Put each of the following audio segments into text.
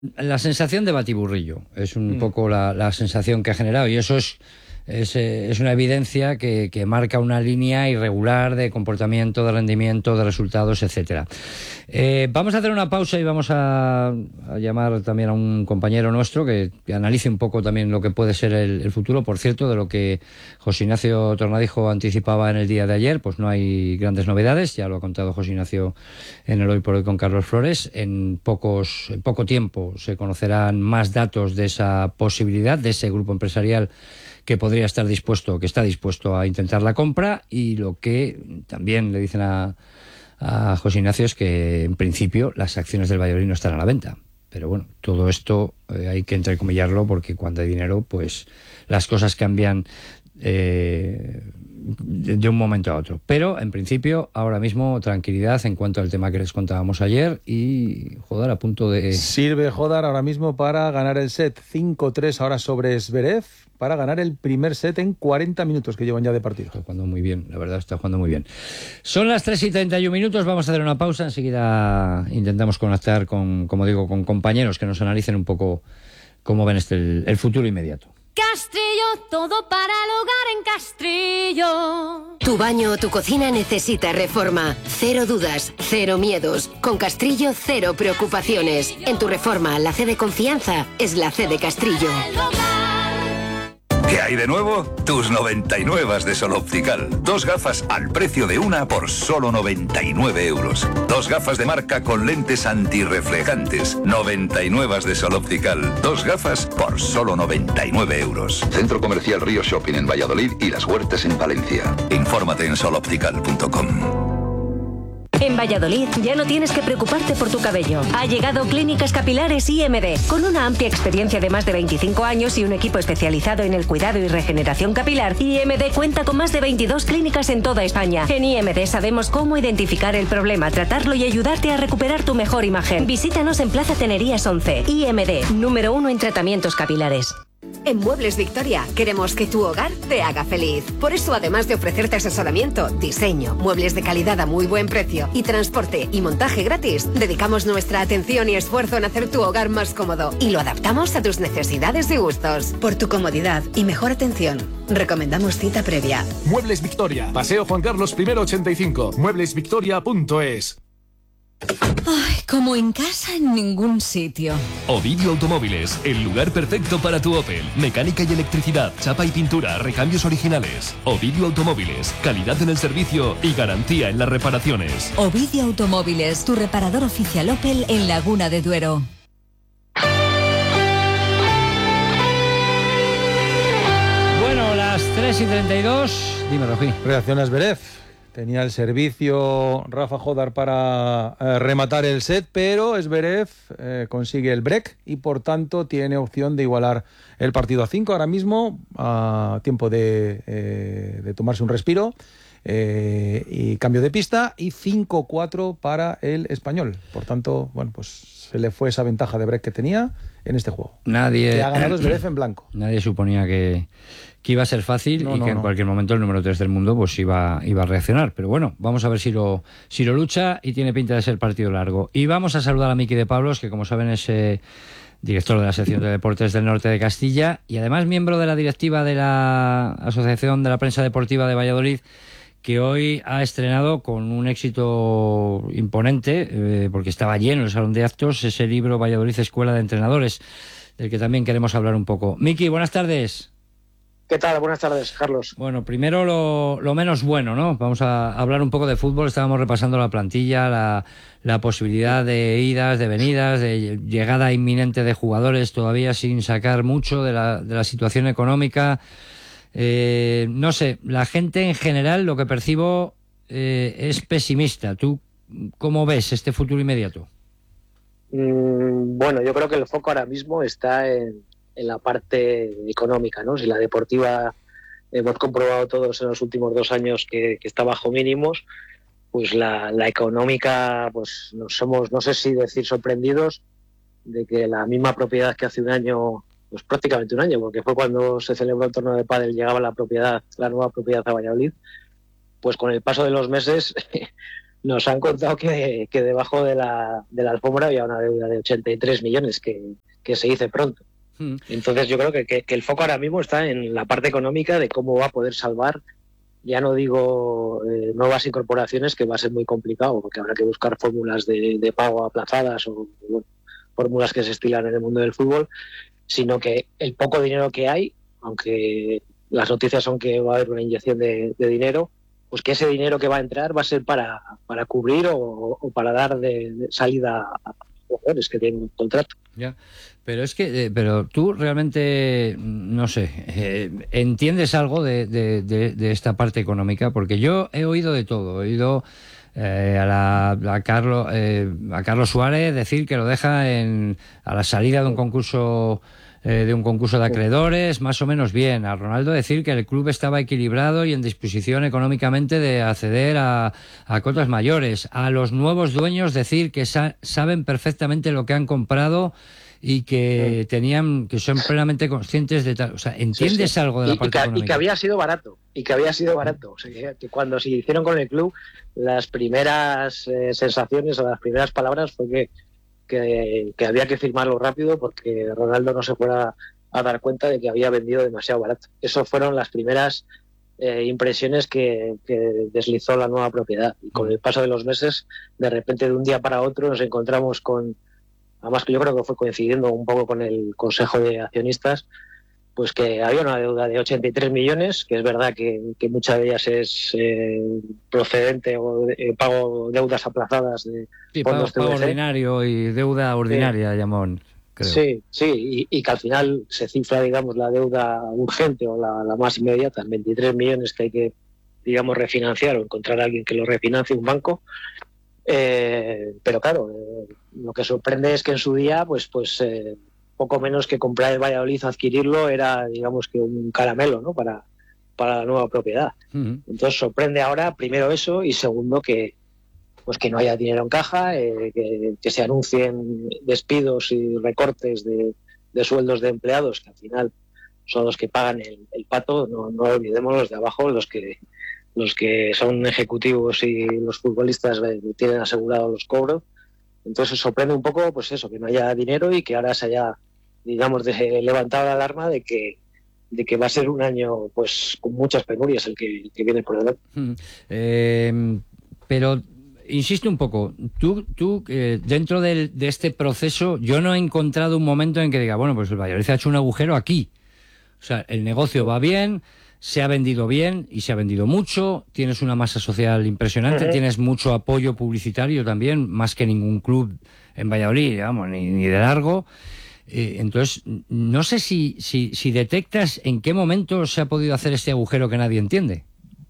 La sensación de batiburrillo es un poco la sensación que ha generado, y eso es una evidencia que marca una línea irregular de comportamiento, de rendimiento, de resultados, etcétera. Vamos a hacer una pausa y vamos a llamar también a un compañero nuestro que analice un poco también lo que puede ser el futuro. Por cierto, de lo que José Ignacio Tornadijo anticipaba en el día de ayer, pues no hay grandes novedades, ya lo ha contado José Ignacio en el Hoy por Hoy con Carlos Flores. En poco tiempo se conocerán más datos de esa posibilidad, de ese grupo empresarial que podría estar dispuesto, que está dispuesto a intentar la compra, y lo que también le dicen a José Ignacio es que en principio las acciones del Valladolid no están a la venta. Pero bueno, todo esto hay que entrecomillarlo, porque cuando hay dinero, pues las cosas cambian de un momento a otro. Pero en principio, ahora mismo, tranquilidad en cuanto al tema que les contábamos ayer, y Jodar a punto de... Sirve Jodar ahora mismo para ganar el set 5-3 ahora sobre Zverev, para ganar el primer set en 40 minutos que llevan ya de partido. Está jugando muy bien, la verdad, está jugando muy bien. Son las 3:31, vamos a hacer una pausa, enseguida intentamos conectar con, como digo, con compañeros que nos analicen un poco cómo ven el futuro inmediato. Castrillo, todo para el hogar en Castrillo. Tu baño o tu cocina necesita reforma. Cero dudas, cero miedos. Con Castrillo, cero preocupaciones. En tu reforma, la C de confianza es la C de Castrillo. ¿Qué hay de nuevo? Tus 99 de Sol Optical. 2 gafas al precio de una por solo 99 euros. 2 gafas de marca con lentes antirreflejantes. 99 de Sol Optical. 2 gafas por solo 99 euros. Centro Comercial Río Shopping en Valladolid y Las Huertas en Valencia. Infórmate en soloptical.com. En Valladolid ya no tienes que preocuparte por tu cabello. Ha llegado Clínicas Capilares IMD, con una amplia experiencia de más de 25 años y un equipo especializado en el cuidado y regeneración capilar. IMD cuenta con más de 22 clínicas en toda España. En IMD sabemos cómo identificar el problema, tratarlo y ayudarte a recuperar tu mejor imagen. Visítanos en Plaza Tenerías 11. IMD, número 1 en tratamientos capilares. En Muebles Victoria queremos que tu hogar te haga feliz. Por eso, además de ofrecerte asesoramiento, diseño, muebles de calidad a muy buen precio y transporte y montaje gratis, dedicamos nuestra atención y esfuerzo en hacer tu hogar más cómodo y lo adaptamos a tus necesidades y gustos. Por tu comodidad y mejor atención, recomendamos cita previa. Muebles Victoria, Paseo Juan Carlos I 85, mueblesvictoria.es. Ay, como en casa en ningún sitio. Ovidio Automóviles, el lugar perfecto para tu Opel. Mecánica y electricidad, chapa y pintura, recambios originales. Ovidio Automóviles, calidad en el servicio y garantía en las reparaciones. Ovidio Automóviles, tu reparador oficial Opel en Laguna de Duero. Bueno, las 3:32. Dime, Rojí. Reacciona Zverev. Tenía el servicio Rafa Jodar para rematar el set, pero Zverev consigue el break y por tanto tiene opción de igualar el partido a 5 ahora mismo, a tiempo de tomarse un respiro y cambio de pista, y 5-4 para el español. Por tanto, bueno, pues se le fue esa ventaja de break que tenía en este juego. Que ha ganado Zverev en blanco. Nadie suponía que iba a ser fácil y que en cualquier momento el número 3 del mundo pues iba a reaccionar. Pero bueno, vamos a ver si lo lucha, y tiene pinta de ser partido largo. Y vamos a saludar a Miki de Pablos, que como saben es director de la sección de deportes del norte de Castilla y además miembro de la directiva de la Asociación de la Prensa Deportiva de Valladolid, que hoy ha estrenado con un éxito imponente, porque estaba lleno el salón de actos, ese libro Valladolid Escuela de Entrenadores, del que también queremos hablar un poco. Miki, buenas tardes. ¿Qué tal? Buenas tardes, Carlos. Bueno, primero lo menos bueno, ¿no? Vamos a hablar un poco de fútbol. Estábamos repasando la plantilla, la posibilidad de idas, de venidas, de llegada inminente de jugadores todavía sin sacar mucho de la situación económica. No sé, la gente en general, lo que percibo es pesimista. ¿Tú cómo ves este futuro inmediato? Bueno, yo creo que el foco ahora mismo está en la parte económica, ¿no? Si la deportiva hemos comprobado todos en los últimos 2 años que está bajo mínimos, pues la económica, pues nos somos, no sé si decir sorprendidos de que la misma propiedad que hace un año, pues prácticamente un año, porque fue cuando se celebró el torneo de pádel, llegaba la nueva propiedad a Valladolid, pues con el paso de los meses nos han contado que debajo de la alfombra había una deuda de 83 millones que se dice pronto. Entonces yo creo que el foco ahora mismo está en la parte económica de cómo va a poder salvar, ya no digo nuevas incorporaciones, que va a ser muy complicado, porque habrá que buscar fórmulas de pago aplazadas o fórmulas que se estilan en el mundo del fútbol, sino que el poco dinero que hay, aunque las noticias son que va a haber una inyección de dinero, pues que ese dinero que va a entrar va a ser para cubrir o para dar de salida a jugadores que tienen un contrato. Ya, pero es que, pero tú realmente, no sé, ¿entiendes algo de esta parte económica? Porque yo he oído de todo, he oído a Carlos Suárez decir que lo deja a la salida de un concurso de acreedores, más o menos bien. A Ronaldo decir que el club estaba equilibrado y en disposición económicamente de acceder a cotas mayores. A los nuevos dueños decir que saben perfectamente lo que han comprado y que son plenamente conscientes de tal. O sea, ¿entiendes algo de la parte económica? Y que había sido barato. O sea, que cuando se hicieron con el club, las primeras sensaciones o las primeras palabras fue que había que firmarlo rápido porque Ronaldo no se fuera a dar cuenta de que había vendido demasiado barato. Esas fueron las primeras impresiones que deslizó la nueva propiedad. Y con el paso de los meses, de repente de un día para otro nos encontramos con, además que yo creo que fue coincidiendo un poco con el Consejo de Accionistas, pues que había una deuda de 83 millones, que es verdad que muchas de ellas es procedente o pago deudas aplazadas de fondos pago TVC. Ordinario y deuda ordinaria, llamón, creo. Sí, y que al final se cifra, digamos, la deuda urgente o la más inmediata en 23 millones que hay que, digamos, refinanciar o encontrar a alguien que lo refinancie, un banco. Pero claro, lo que sorprende es que en su día, pues poco menos que comprar el Valladolid o adquirirlo era, digamos, que un caramelo, ¿no? para la nueva propiedad. Entonces sorprende ahora, primero eso, y segundo que no haya dinero en caja, que se anuncien despidos y recortes de sueldos de empleados, que al final son los que pagan el pato. No olvidemos los de abajo, los que son ejecutivos y los futbolistas tienen asegurados los cobros. Entonces sorprende un poco, pues eso, que no haya dinero y que ahora se haya, digamos, levantado la alarma de que va a ser un año pues con muchas penurias el que viene por delante. Pero insisto un poco, tú dentro de este proceso yo no he encontrado un momento en que diga, bueno, pues el Valladolid ha hecho un agujero aquí. O sea, el negocio va bien, se ha vendido bien y se ha vendido mucho, tienes una masa social impresionante, tienes mucho apoyo publicitario también, más que ningún club en Valladolid, digamos, ni de largo. Entonces, no sé si detectas en qué momento se ha podido hacer este agujero que nadie entiende.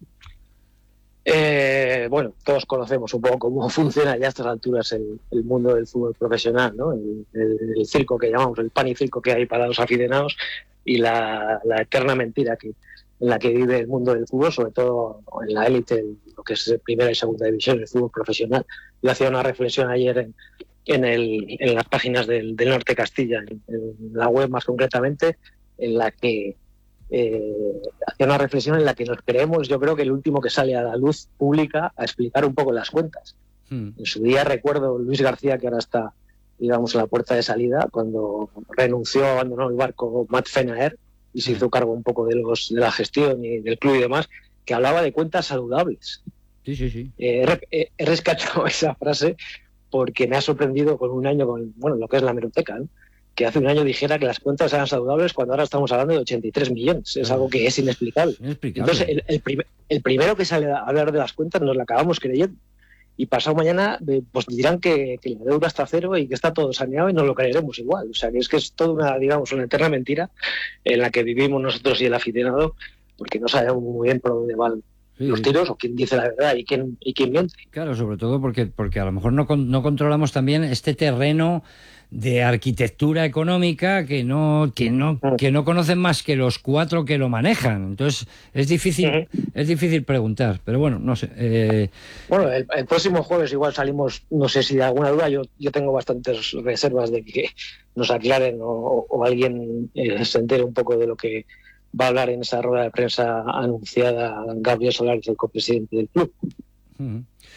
Bueno, todos conocemos un poco cómo funciona ya a estas alturas el mundo del fútbol profesional, ¿no? El circo que llamamos, el pan y circo que hay para los aficionados y la eterna mentira en la que vive el mundo del fútbol, sobre todo en la élite, lo que es primera y segunda división, el fútbol profesional. Yo hacía una reflexión ayer en las páginas del Norte Castilla, en la web más concretamente, en la que hacía una reflexión en la que nos creemos, yo creo que el último que sale a la luz pública a explicar un poco las cuentas. En su día recuerdo Luis García, que ahora está, digamos, en la puerta de salida, cuando renunció, abandonó el barco Matt Fenaer y se hizo cargo un poco de la gestión y del club y demás, que hablaba de cuentas saludables. Sí. He rescatado esa frase porque me ha sorprendido con un año con lo que es la hemeroteca, ¿no? Que hace un año dijera que las cuentas eran saludables cuando ahora estamos hablando de 83 millones. Es algo que es inexplicable. Entonces, el primero que sale a hablar de las cuentas nos la acabamos creyendo. Y pasado mañana pues dirán que la deuda está a cero y que está todo saneado y nos lo creeremos igual. O sea, que es toda una eterna mentira en la que vivimos nosotros y el aficionado, porque no sabemos muy bien por dónde van los tiros o quién dice la verdad y quién miente. Claro, sobre todo porque a lo mejor no controlamos también este terreno de arquitectura económica que no conocen más que los cuatro que lo manejan. Entonces es difícil preguntar, pero bueno, no sé. Bueno, el próximo jueves igual salimos, no sé si de alguna duda, yo tengo bastantes reservas de que nos aclaren o alguien se entere un poco de lo que va a hablar en esa rueda de prensa anunciada Gabriel Solari, el copresidente del club.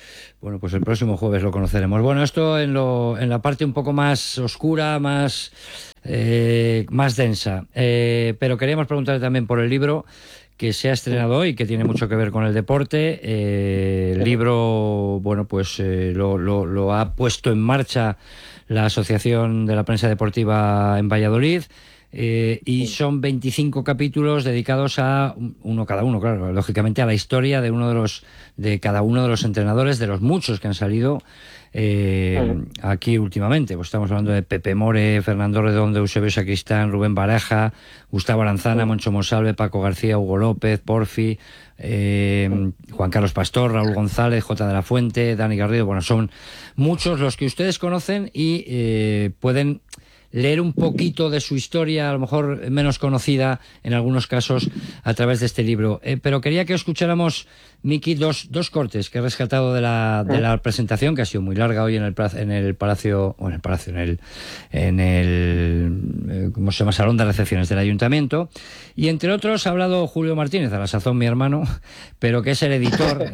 Bueno, pues el próximo jueves lo conoceremos. Bueno, esto en la parte un poco más oscura, más densa. Pero queríamos preguntarle también por el libro que se ha estrenado hoy, que tiene mucho que ver con el deporte. El libro, bueno, pues lo ha puesto en marcha la Asociación de la Prensa Deportiva en Valladolid. Y son 25 capítulos dedicados a uno cada uno, claro, lógicamente a la historia de cada uno de los entrenadores, de los muchos que han salido aquí últimamente. Pues estamos hablando de Pepe More, Fernando Redondo, Eusebio Sacristán, Rubén Baraja, Gustavo Aranzana, Moncho Monsalve, Paco García, Hugo López, Porfi, Juan Carlos Pastor, Raúl González, J. de la Fuente, Dani Garrido. Bueno, son muchos los que ustedes conocen y pueden leer un poquito de su historia, a lo mejor menos conocida en algunos casos, a través de este libro. Pero quería que escucháramos, Miki, dos cortes que he rescatado de la presentación, que ha sido muy larga hoy en el Palacio, ¿cómo se llama? Salón de Recepciones del Ayuntamiento. Y entre otros ha hablado Julio Martínez, a la sazón mi hermano, pero que es el editor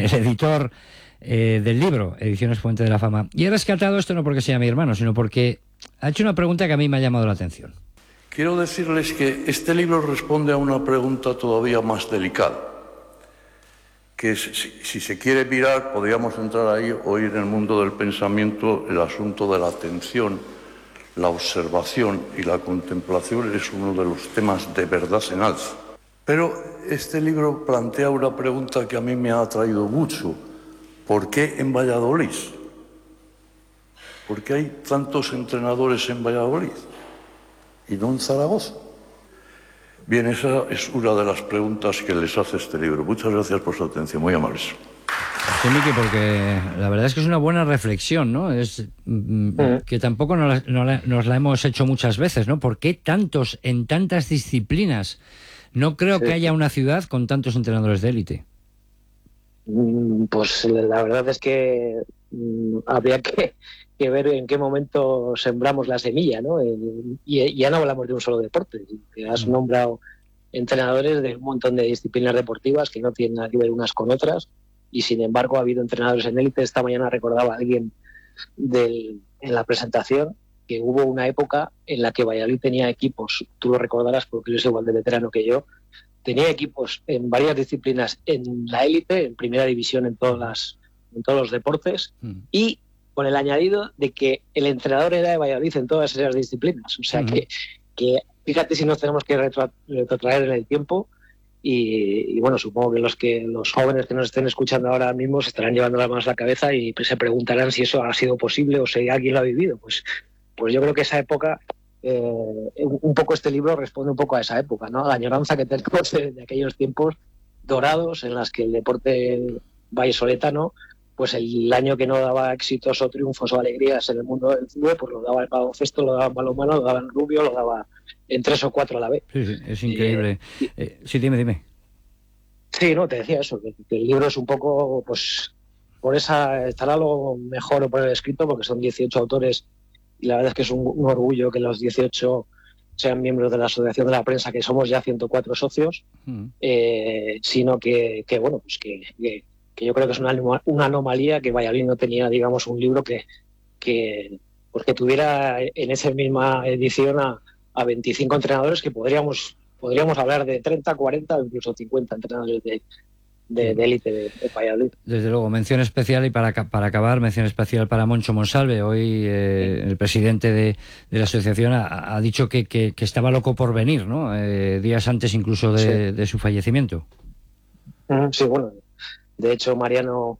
del libro, Ediciones Fuente de la Fama. Y he rescatado esto no porque sea mi hermano, sino porque ha hecho una pregunta que a mí me ha llamado la atención. Quiero decirles que este libro responde a una pregunta todavía más delicada, que si se quiere mirar, podríamos entrar ahí, hoy en el mundo del pensamiento, el asunto de la atención, la observación y la contemplación es uno de los temas de verdad en alza. Pero este libro plantea una pregunta que a mí me ha atraído mucho. ¿Por qué en Valladolid? ¿Por qué hay tantos entrenadores en Valladolid y no en Zaragoza? Bien, esa es una de las preguntas que les hace este libro. Muchas gracias por su atención, muy amables. Sí, Miki, porque la verdad es que es una buena reflexión, ¿no? Es que tampoco nos la hemos hecho muchas veces, ¿no? ¿Por qué tantos en tantas disciplinas? No creo que haya una ciudad con tantos entrenadores de élite. Pues la verdad es que habría que ver en qué momento sembramos la semilla, ¿no? Y ya no hablamos de un solo deporte. Has nombrado entrenadores de un montón de disciplinas deportivas que no tienen nada que ver unas con otras, y sin embargo ha habido entrenadores en élite. Esta mañana recordaba a alguien en la presentación que hubo una época en la que Valladolid tenía equipos, tú lo recordarás porque eres igual de veterano que yo, tenía equipos en varias disciplinas en la élite, en primera división en todos los deportes, y con el añadido de que el entrenador era de Valladolid en todas esas disciplinas. O sea que fíjate si nos tenemos que retrotraer en el tiempo, y bueno, supongo que los jóvenes que nos estén escuchando ahora mismo se estarán llevando las manos a la cabeza y se preguntarán si eso ha sido posible o si alguien lo ha vivido. Pues yo creo que esa época, un poco este libro responde un poco a esa época, ¿no? La añoranza que tenemos de aquellos tiempos dorados en las que el deporte vallesoletano, pues el año que no daba éxitos o triunfos o alegrías en el mundo del fútbol, pues lo daba el baloncesto, lo daba el balonmano, lo daba el rugby, lo daba en 3 o 4 a la vez. Sí, es increíble. Sí, dime. Sí, no, te decía eso, que el libro es un poco, pues, por esa, estará lo mejor por el escrito, porque son 18 autores, y la verdad es que es un orgullo que los 18 sean miembros de la Asociación de la Prensa, que somos ya 104 socios, sino que bueno, pues que yo creo que es una anomalía que Valladolid no tenía, digamos, un libro que tuviera en esa misma edición a 25 entrenadores, que podríamos hablar de 30, 40 o incluso 50 entrenadores de élite de Valladolid. Desde luego, mención especial, y para acabar, mención especial para Moncho Monsalve. Hoy el presidente de la asociación ha dicho que estaba loco por venir, ¿no? Días antes incluso de su fallecimiento. Sí, bueno, de hecho Mariano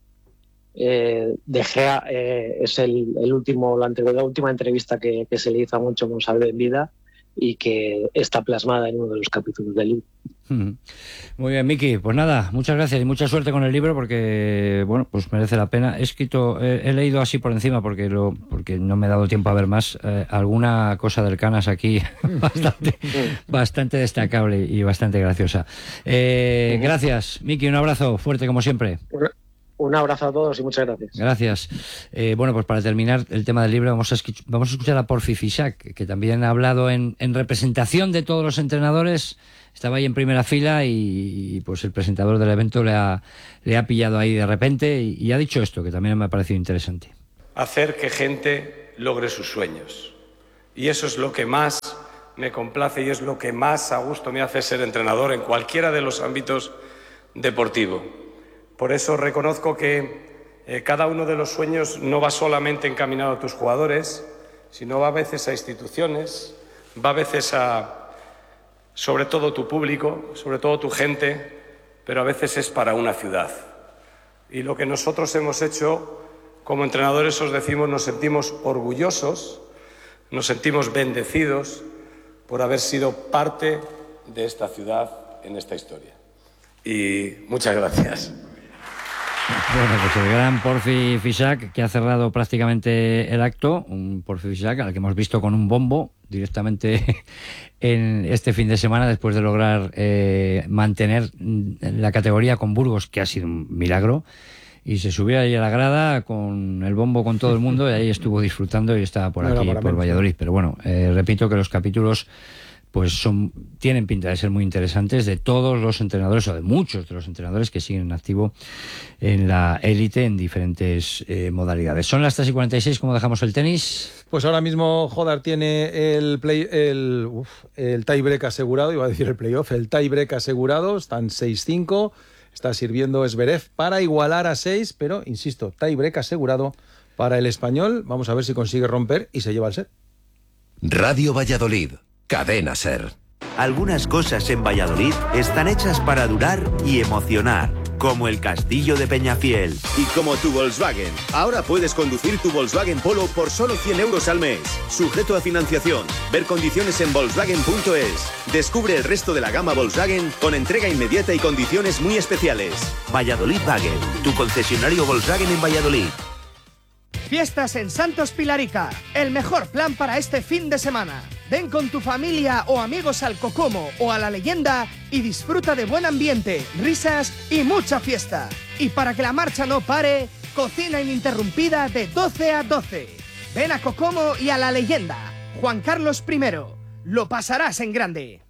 De Gea es la última entrevista que se le hizo a Moncho Monsalve en vida, y que está plasmada en uno de los capítulos del libro. Muy bien, Miki, pues nada, muchas gracias y mucha suerte con el libro, porque bueno, pues merece la pena. He leído así por encima porque no me he dado tiempo a ver más, alguna cosa del Canas aquí bastante destacable y bastante graciosa. Gracias, Miki, un abrazo fuerte como siempre. Un abrazo a todos y muchas gracias. Gracias. Bueno, pues para terminar el tema del libro, vamos a escuchar a Porfi Fisac, que también ha hablado en representación de todos los entrenadores. Estaba ahí en primera fila y pues el presentador del evento le ha pillado ahí de repente y ha dicho esto, que también me ha parecido interesante. Hacer que gente logre sus sueños. Y eso es lo que más me complace y es lo que más a gusto me hace ser entrenador en cualquiera de los ámbitos deportivos. Por eso reconozco que cada uno de los sueños no va solamente encaminado a tus jugadores, sino va a veces a instituciones, va a veces a, sobre todo, tu público, sobre todo tu gente, pero a veces es para una ciudad. Y lo que nosotros hemos hecho como entrenadores, os decimos, nos sentimos orgullosos, nos sentimos bendecidos por haber sido parte de esta ciudad en esta historia. Y muchas gracias. Bueno, pues el gran Porfi Fisac, que ha cerrado prácticamente el acto, un Porfi Fisac al que hemos visto con un bombo directamente en este fin de semana después de lograr mantener la categoría con Burgos, que ha sido un milagro, y se subió ahí a la grada con el bombo con todo el mundo y ahí estuvo disfrutando y estaba por aquí, por Valladolid. Pero bueno, repito que los capítulos pues tienen pinta de ser muy interesantes, de todos los entrenadores o de muchos de los entrenadores que siguen en activo en la élite en diferentes modalidades. Son las 3:46, ¿cómo dejamos el tenis? Pues ahora mismo Hodar tiene el tiebreak asegurado, iba a decir el playoff, el tiebreak asegurado, están 6-5, está sirviendo Zverev para igualar a 6, pero insisto, tiebreak asegurado para el español. Vamos a ver si consigue romper y se lleva el set. Radio Valladolid. Cadena SER. Algunas cosas en Valladolid están hechas para durar y emocionar, como el Castillo de Peñafiel. Y como tu Volkswagen. Ahora puedes conducir tu Volkswagen Polo por solo 100 euros al mes. Sujeto a financiación. Ver condiciones en Volkswagen.es. Descubre el resto de la gama Volkswagen con entrega inmediata y condiciones muy especiales. Valladolid Wagen, tu concesionario Volkswagen en Valladolid. Fiestas en Santos Pilarica, el mejor plan para este fin de semana. Ven con tu familia o amigos al Cocomo o a La Leyenda y disfruta de buen ambiente, risas y mucha fiesta. Y para que la marcha no pare, cocina ininterrumpida de 12 a 12. Ven a Cocomo y a La Leyenda. Juan Carlos I, lo pasarás en grande.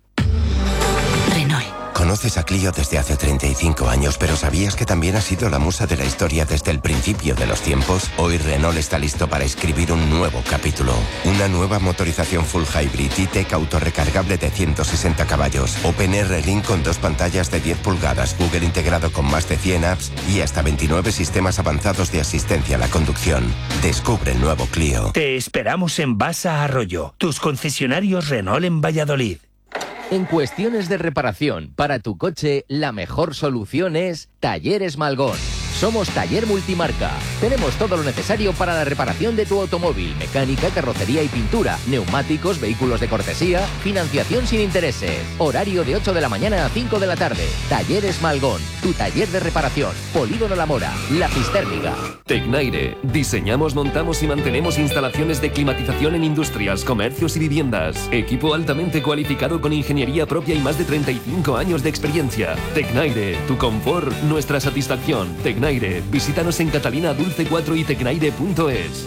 Renault. Conoces a Clio desde hace 35 años, pero ¿sabías que también ha sido la musa de la historia desde el principio de los tiempos? Hoy Renault está listo para escribir un nuevo capítulo. Una nueva motorización full hybrid E-Tech autorrecargable de 160 caballos, OpenR Link con 2 pantallas de 10 pulgadas, Google integrado con más de 100 apps y hasta 29 sistemas avanzados de asistencia a la conducción. Descubre el nuevo Clio. Te esperamos en Basa Arroyo, tus concesionarios Renault en Valladolid. En cuestiones de reparación para tu coche, la mejor solución es Talleres Malgón. Somos taller multimarca. Tenemos todo lo necesario para la reparación de tu automóvil, mecánica, carrocería y pintura, neumáticos, vehículos de cortesía, financiación sin intereses. Horario de 8 de la mañana a 5 de la tarde. Talleres Malgón, tu taller de reparación. Polígono La Mora, La Cistérmiga. Tecnaire. Diseñamos, montamos y mantenemos instalaciones de climatización en industrias, comercios y viviendas. Equipo altamente cualificado con ingeniería propia y más de 35 años de experiencia. Tecnaire, tu confort, nuestra satisfacción. Tecnaire. Visítanos en Catalina Dulce 4 y tecnaire.es.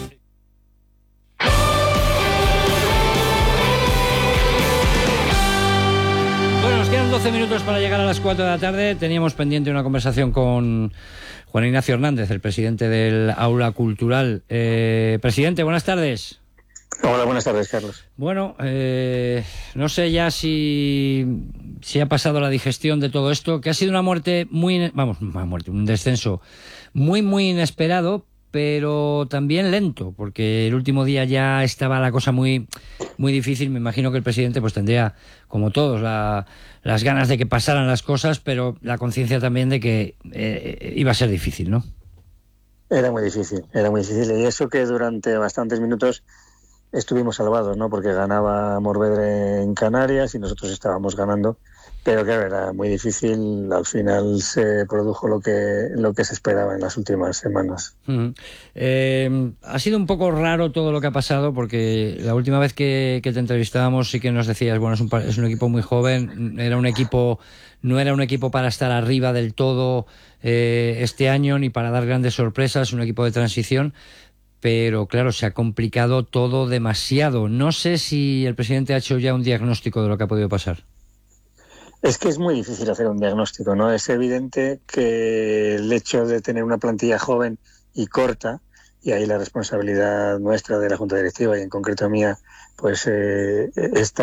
Bueno, nos quedan 12 minutos para llegar a las 4 de la tarde. Teníamos pendiente una conversación con Juan Ignacio Hernández, el presidente del Aula Cultural. Presidente, buenas tardes. Hola, buenas tardes, Carlos. Bueno, no sé ya si ha pasado la digestión de todo esto, que ha sido una muerte un descenso muy inesperado, pero también lento, porque el último día ya estaba la cosa muy difícil. Me imagino que el presidente pues tendría, como todos, las ganas de que pasaran las cosas, pero la conciencia también de que iba a ser difícil, ¿no? Era muy difícil, y eso que durante bastantes minutos estuvimos salvados, ¿no? Porque ganaba Morvedre en Canarias y nosotros estábamos ganando. Pero claro, era muy difícil. Al final se produjo lo que se esperaba en las últimas semanas. Ha sido un poco raro todo lo que ha pasado, porque la última vez que te entrevistábamos sí que nos decías, bueno, es un equipo muy joven, no era un equipo para estar arriba del todo este año, ni para dar grandes sorpresas, un equipo de transición. Pero claro, se ha complicado todo demasiado. No sé si el presidente ha hecho ya un diagnóstico de lo que ha podido pasar. Es que es muy difícil hacer un diagnóstico, ¿no? Es evidente que el hecho de tener una plantilla joven y corta, y ahí la responsabilidad nuestra de la Junta Directiva y en concreto mía, pues está